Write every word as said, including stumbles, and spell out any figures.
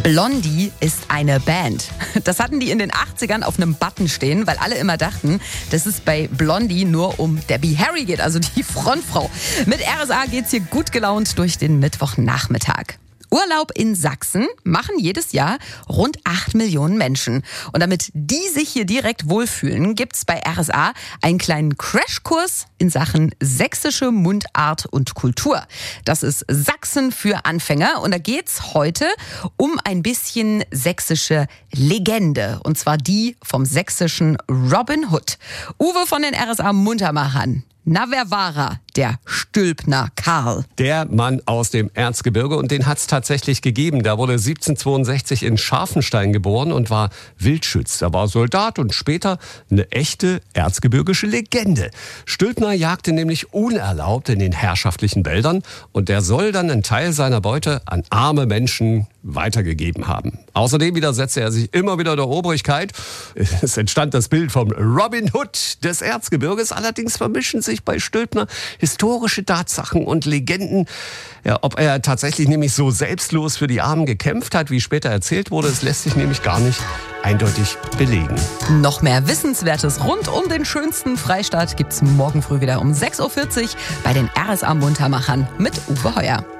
Blondie ist eine Band. Das hatten die in den achtzigern auf einem Button stehen, weil alle immer dachten, dass es bei Blondie nur um Debbie Harry geht, also die Frontfrau. Mit R S A geht's hier gut gelaunt durch den Mittwochnachmittag. Urlaub in Sachsen machen jedes Jahr rund acht Millionen Menschen. Und damit die sich hier direkt wohlfühlen, gibt's bei R S A einen kleinen Crashkurs in Sachen sächsische Mundart und Kultur. Das ist Sachsen für Anfänger und da geht's heute um ein bisschen sächsische Legende. Und zwar die vom sächsischen Robin Hood. Uwe von den R S A Muntermachern. Na, wer war er? Der Stülpner Karl. Der Mann aus dem Erzgebirge, und den hat's tatsächlich gegeben. Der wurde siebzehnhundertzweiundsechzig in Scharfenstein geboren und war Wildschütz. Er war Soldat und später eine echte erzgebirgische Legende. Stülpner jagte nämlich unerlaubt in den herrschaftlichen Wäldern und der soll dann einen Teil seiner Beute an arme Menschen weitergegeben haben. Außerdem widersetzte er sich immer wieder der Obrigkeit. Es entstand das Bild vom Robin Hood des Erzgebirges. Allerdings vermischen sich bei Stülpner historische Tatsachen und Legenden. Ja, ob er tatsächlich nämlich so selbstlos für die Armen gekämpft hat, wie später erzählt wurde, das lässt sich nämlich gar nicht eindeutig belegen. Noch mehr Wissenswertes rund um den schönsten Freistaat gibt's morgen früh wieder um sechs Uhr vierzig bei den R S A Muntermachern mit Uwe Heuer.